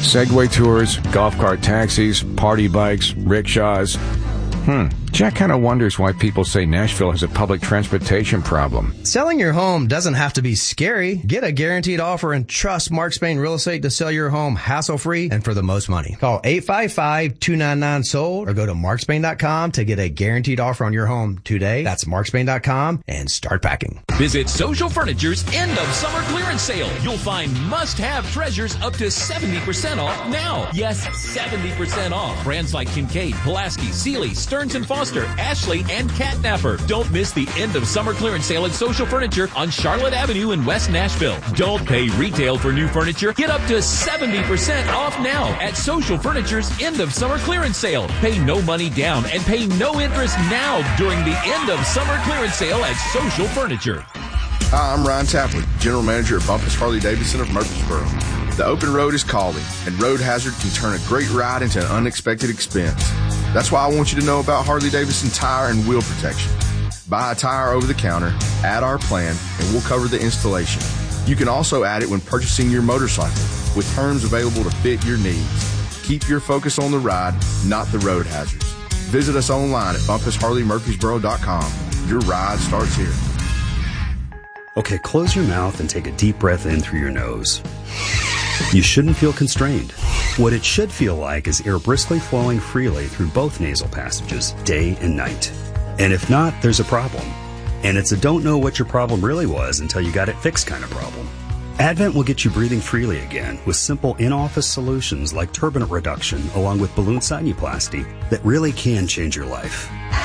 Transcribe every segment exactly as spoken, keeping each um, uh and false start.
Segway tours, golf cart taxis, party bikes, rickshaws. Hmm. Jack kind of wonders why people say Nashville has a public transportation problem. Selling your home doesn't have to be scary. Get a guaranteed offer and trust Mark Spain Real Estate to sell your home hassle-free and for the most money. Call eight five five, two nine nine, sold or go to mark spain dot com to get a guaranteed offer on your home today. That's mark spain dot com and start packing. Visit Social Furniture's end of summer clearance sale. You'll find must-have treasures up to seventy percent off now. Yes, seventy percent off. Brands like Kincaid, Pulaski, Sealy, Stearns and Foster, Ashley, and Catnapper. Don't miss the end of summer clearance sale at Social Furniture on Charlotte Avenue in West Nashville. Don't pay retail for new furniture. Get up to seventy percent off now at Social Furniture's end of summer clearance sale. Pay no money down and pay no interest now during the end of summer clearance sale at Social Furniture. Hi, I'm Ryan Tapley, General Manager at Bumpus Harley-Davidson of Murfreesboro. The open road is calling, and road hazard can turn a great ride into an unexpected expense. That's why I want you to know about Harley-Davidson tire and wheel protection. Buy a tire over the counter, add our plan, and we'll cover the installation. You can also add it when purchasing your motorcycle, with terms available to fit your needs. Keep your focus on the ride, not the road hazards. Visit us online at bumpus harley murfreesboro dot com. Your ride starts here. Okay, close your mouth and take a deep breath in through your nose. You shouldn't feel constrained. What it should feel like is air briskly flowing freely through both nasal passages, day and night. And if not, there's a problem. And it's a don't know what your problem really was until you got it fixed kind of problem. Advent will get you breathing freely again with simple in-office solutions like turbinate reduction along with balloon sinuplasty that really can change your life.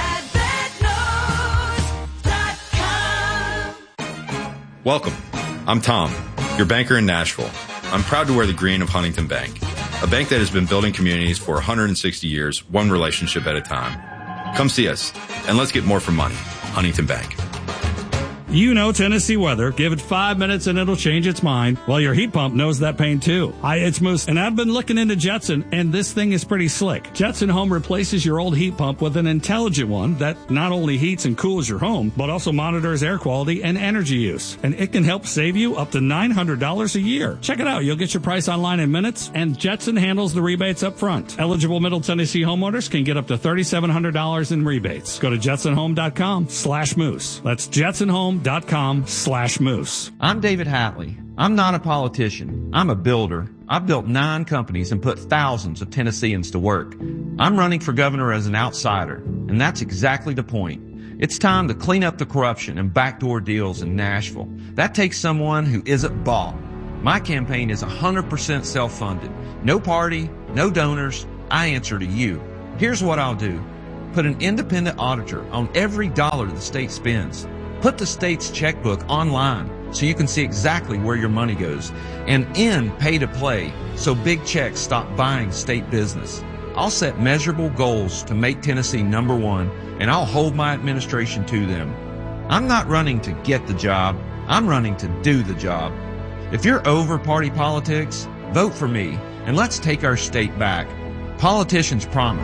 Welcome. I'm Tom, your banker in Nashville. I'm proud to wear the green of Huntington Bank, a bank that has been building communities for one hundred sixty years, one relationship at a time. Come see us, and let's get more for money. Huntington Bank. You know Tennessee weather. Give it five minutes and it'll change its mind. Well, your heat pump knows that pain too. Hi, it's Moose, and I've been looking into Jetson, and this thing is pretty slick. Jetson Home replaces your old heat pump with an intelligent one that not only heats and cools your home, but also monitors air quality and energy use. And it can help save you up to nine hundred dollars a year. Check it out. You'll get your price online in minutes, and Jetson handles the rebates up front. Eligible Middle Tennessee homeowners can get up to three thousand seven hundred dollars in rebates. Go to jetson home dot com slash moose. That's jetson home dot com slash moose. I'm David Hatley. I'm not a politician. I'm a builder. I've built nine companies and put thousands of Tennesseans to work. I'm running for governor as an outsider, and that's exactly the point. It's time to clean up the corruption and backdoor deals in Nashville. That takes someone who isn't bought. My campaign is one hundred percent self-funded. No party, no donors. I answer to you. Here's what I'll do. Put an independent auditor on every dollar the state spends. Put the state's checkbook online so you can see exactly where your money goes, and end pay to play so big checks stop buying state business. I'll set measurable goals to make Tennessee number one, and I'll hold my administration to them. I'm not running to get the job. I'm running to do the job. If you're over party politics, vote for me, and let's take our state back. Politicians promise.